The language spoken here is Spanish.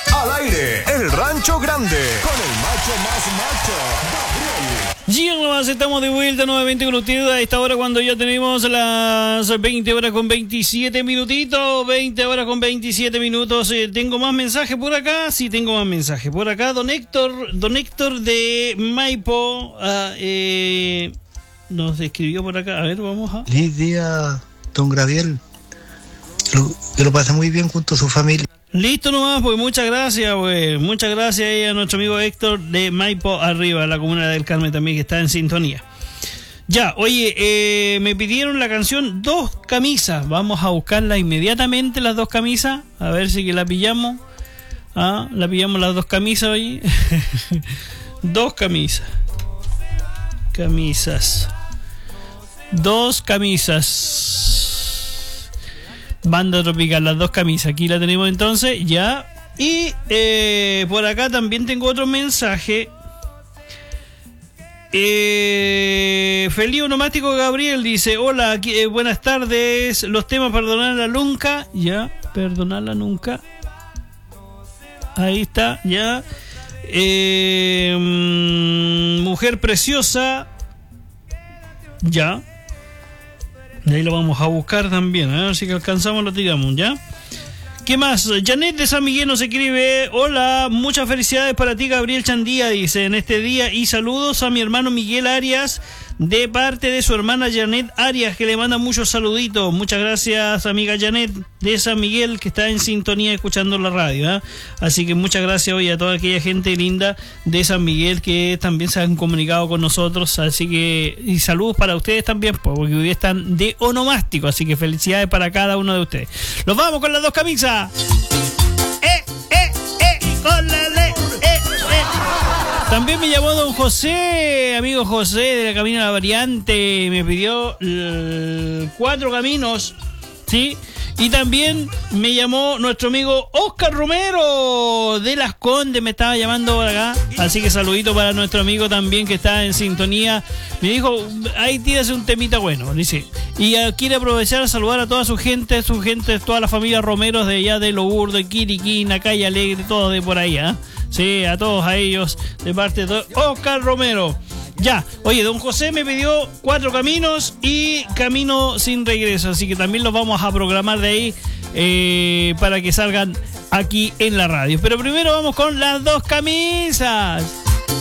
Al aire, el Rancho Grande, con el macho más macho, Gabriel. Y nomás estamos de vuelta nuevamente con ustedes a esta hora cuando ya tenemos las 20 horas con 27 minutitos, 20 horas con 27 minutos. ¿Tengo más mensajes por acá? Sí, tengo más mensajes por acá. Don Héctor de Maipo nos escribió por acá. A ver, vamos a... Feliz día, don Gabriel. Que lo pase muy bien junto a su familia. Listo nomás, pues muchas gracias, pues. Muchas gracias a nuestro amigo Héctor de Maipo arriba, la comuna del Carmen también, que está en sintonía. Ya, oye, me pidieron la canción Dos Camisas. Vamos a buscarla inmediatamente, las dos camisas. A ver si que la pillamos. Ah, la pillamos las dos camisas, oye. Dos camisas. Camisas. Dos camisas. Banda Tropical, las dos camisas. Aquí la tenemos entonces, ya. Y por acá también tengo otro mensaje. Feliz Onomástico Gabriel dice: hola, aquí, buenas tardes. Los temas Perdonarla Nunca. Ya, Perdonarla Nunca. Ahí está, ya. Mujer Preciosa. Ya. Y ahí lo vamos a buscar también, a ver si que alcanzamos, lo tiramos, ¿ya? ¿Qué más? Janet de San Miguel nos escribe: hola, muchas felicidades para ti, Gabriel Chandía, dice, en este día, y saludos a mi hermano Miguel Arias, de parte de su hermana Janet Arias, que le manda muchos saluditos. Muchas gracias, amiga Janet de San Miguel, que está en sintonía escuchando la radio, ¿eh? Así que muchas gracias hoy a toda aquella gente linda de San Miguel que también se han comunicado con nosotros. Así que, y saludos para ustedes también, porque hoy están de onomástico, así que felicidades para cada uno de ustedes. Los vamos con las dos camisas. También me llamó don José, amigo José de la Camino de la Variante, me pidió 4 caminos, ¿sí? Y también me llamó nuestro amigo Oscar Romero de Las Condes, me estaba llamando por acá, así que saludito para nuestro amigo también que está en sintonía. Me dijo, ahí tírase un temita bueno, dice. Y quiere aprovechar a saludar a toda su gente, toda la familia Romeros de allá de Lourdes, de Quiriquina, Calle Alegre, todos de por ahí, ¿eh? Sí, a todos a ellos, de parte de Oscar Romero. Ya, oye, don José me pidió 4 caminos y Camino Sin Regreso, así que también los vamos a programar de ahí para que salgan aquí en la radio. Pero primero vamos con las dos camisas.